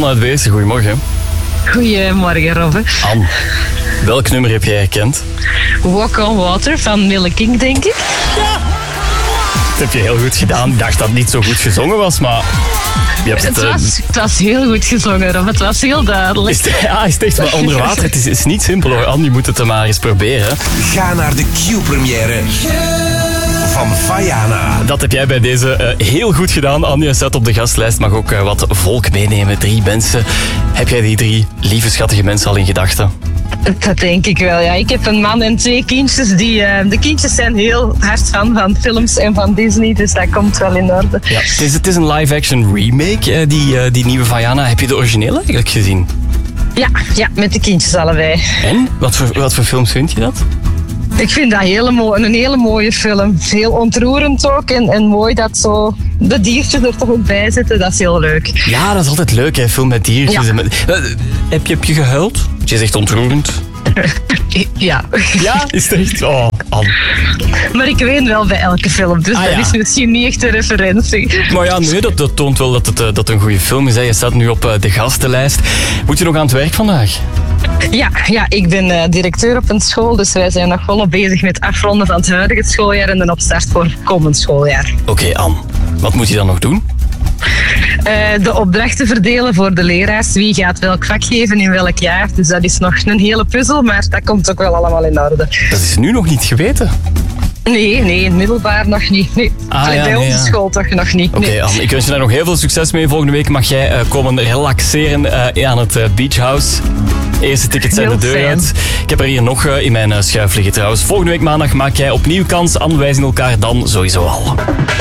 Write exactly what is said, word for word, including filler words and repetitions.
Anne uit Beesten, goedemorgen. Goedemorgen, Robbe. Anne, welk nummer heb jij herkend? Walk on Water van Mille King, denk ik. Ja! Dat heb je heel goed gedaan. Ik dacht dat het niet zo goed gezongen was, maar... Je hebt het, het, was, het was heel goed gezongen, Rob. Het was heel duidelijk. Is het, ja, is het echt maar onder water. Het is, is niet simpel hoor, Anne. Je moet het er maar eens proberen. Ga naar de Q-première van Vaiana. Dat heb jij bij deze uh, heel goed gedaan. Anne, je staat op de gastlijst. Mag ook uh, wat volk meenemen. Drie mensen. Heb jij die drie lieve, schattige mensen al in gedachten? Dat denk ik wel, ja. Ik heb een man en twee kindjes. Die, uh, de kindjes zijn heel hard fan van films en van Disney, dus dat komt wel in orde. Ja, het, is, het is een live-action remake, uh, die, uh, die nieuwe Vaiana. Heb je de originele eigenlijk gezien? Ja, ja, met de kindjes allebei. En? Wat voor, wat voor films vind je dat? Ik vind dat hele mooi, een hele mooie film. Heel ontroerend ook en, en mooi dat zo de diertjes er toch ook bij zitten. Dat is heel leuk. Ja, dat is altijd leuk, hè, film met diertjes. Ja. En met, uh, heb, je, heb je gehuild? Je zegt ontroerend. Ja. Ja? Is het echt? Oh, Anne. Maar ik ween wel bij elke film, dus Ah, dat ja. is misschien niet echt een referentie. Maar ja, nee, dat, dat toont wel dat het, uh, dat het een goede film is. Hè. Je staat nu op uh, de gastenlijst. Moet je nog aan het werk vandaag? Ja, ja, ik ben uh, directeur op een school, dus wij zijn nog volop bezig met afronden van het huidige schooljaar en dan op start voor komend schooljaar. Oké, okay, Anne. Wat moet je dan nog doen? Uh, de opdrachten verdelen voor de leraars. Wie gaat welk vak geven in welk jaar. Dus dat is nog een hele puzzel, maar dat komt ook wel allemaal in orde. Dat is nu nog niet geweten. Nee, nee, in het middelbaar nog niet. Nee. Ah, Allee, ja, bij nee, onze ja. school toch nog niet. Oké, okay, nee. Anne, ik wens je daar nog heel veel succes mee. Volgende week mag jij uh, komen relaxeren uh, aan het uh, Beach House. Eerste tickets zijn Heel de deur fijn. uit. Ik heb er hier nog uh, in mijn uh, schuif liggen trouwens. Volgende week maandag maak jij opnieuw kans. Anne, wij zien elkaar dan sowieso al.